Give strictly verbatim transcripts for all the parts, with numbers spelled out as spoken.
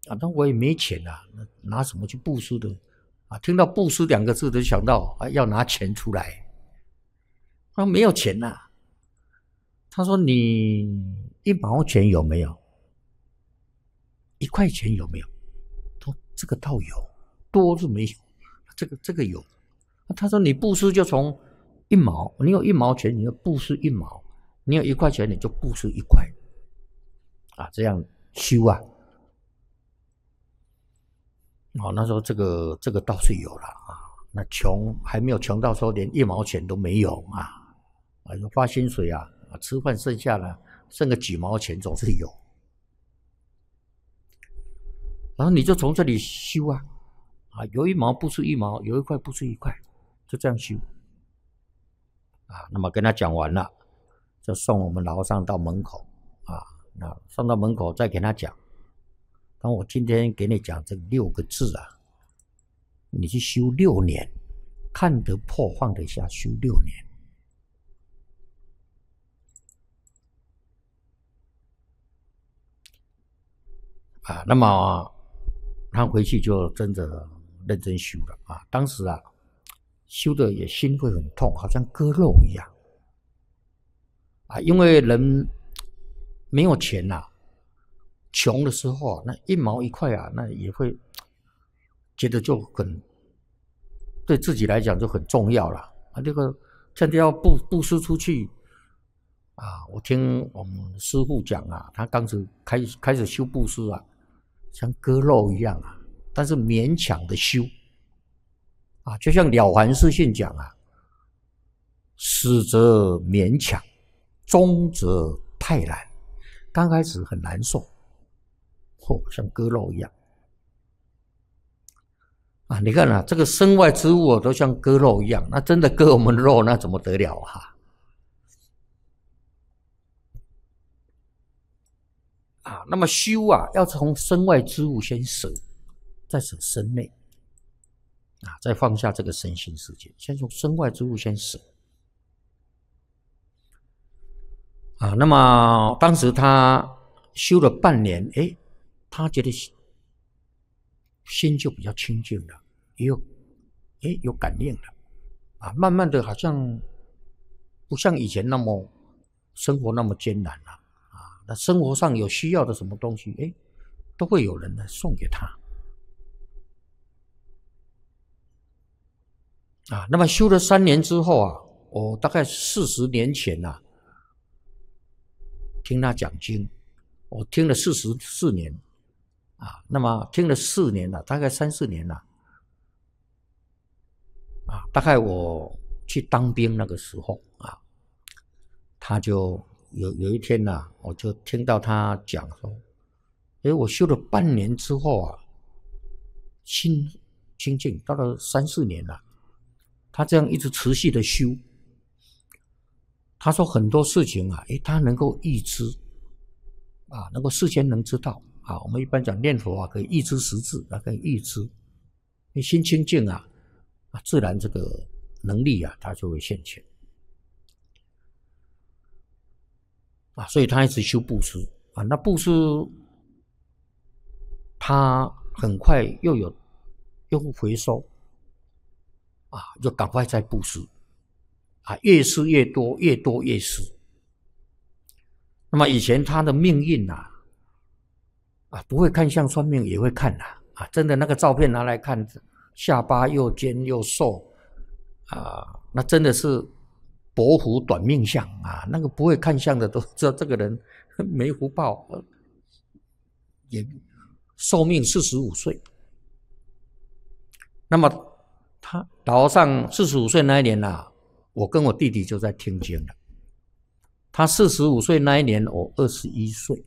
啊，那我也没钱啊，那拿什么去布施的？啊，听到布施两个字，就想到啊要拿钱出来。他说没有钱呐、啊，他说你一毛钱有没有？一块钱有没有？他说这个倒有，多是没有，这个这个有。他说你布施就从一毛，你有一毛钱，你就布施一毛；你有一块钱，你就布施一块。啊，这样修啊。哦，那时候这个这个倒是有了啊。那穷还没有穷到说连一毛钱都没有啊，啊，发薪水啊，啊吃饭剩下了，剩个几毛钱总是有。然后你就从这里修啊，啊，有一毛不是一毛，有一块不是一块，就这样修。啊，那么跟他讲完了，就送我们老和尚到门口啊，那送到门口再给他讲。当我今天给你讲这六个字啊，你去修六年，看得破放得下，修六年。啊，那么他回去就真的认真修了啊。当时啊，修的也心会很痛，好像割肉一样啊，因为人没有钱呐、啊。穷的时候啊，那一毛一块啊，那也会觉得就很对自己来讲就很重要了啊。这个真的要布布施出去啊，我听我们师父讲啊，他刚始开开始修布施啊，像割肉一样啊，但是勉强的修啊，就像了凡四训讲啊，始则勉强，终则泰然。刚开始很难受。哦，像割肉一样啊！你看啊，这个身外之物都像割肉一样，那真的割我们的肉，那怎么得了啊？啊，那么修啊，要从身外之物先舍，再舍身内啊，再放下这个身心世界，先从身外之物先舍啊。那么当时他修了半年，哎。他觉得心就比较清净了，也有诶有感应了啊，慢慢的好像不像以前那么生活那么艰难了啊。那生活上有需要的什么东西，诶都会有人来送给他啊。那么修了三年之后啊，我大概四十年前啊，听他讲经，我听了四十四年。啊，那么听了四年了，大概三四年了，啊，大概我去当兵那个时候啊，他就有有一天呢、啊，我就听到他讲说，哎，我修了半年之后啊，心清净，到了三四年了，他这样一直持续的修，他说很多事情啊，哎，他能够预知，啊，能够事先能知道。啊，我们一般讲念佛啊，可以预知时至，啊，可以预知，你心清净啊，啊，自然这个能力啊，它就会现前。啊，所以他一直修布施啊，那布施他很快又有又回收，啊，就赶快再布施，啊，越施越多，越多越施。那么以前他的命运啊。啊，不会看相算命也会看啦、啊，啊，真的那个照片拿来看，下巴又尖又瘦，啊，那真的是薄福短命相啊，那个不会看相的都知道这个人没福报，也寿命四十五岁。那么他老和尚四十五岁那一年啊，我跟我弟弟就在听经了。他四十五岁那一年，我二十一岁。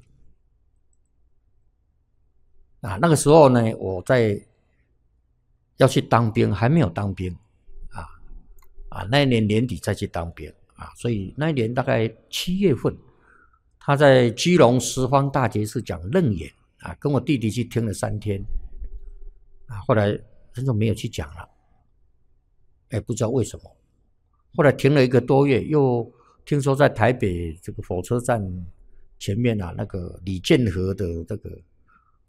啊，那个时候呢，我在要去当兵，还没有当兵，啊啊，那一年年底再去当兵啊，所以那一年大概七月份，他在基隆十方大觉寺讲楞严啊，跟我弟弟去听了三天，啊，后来很久没有去讲了，哎，不知道为什么，后来停了一个多月，又听说在台北这个火车站前面啊，那个李建和的这个。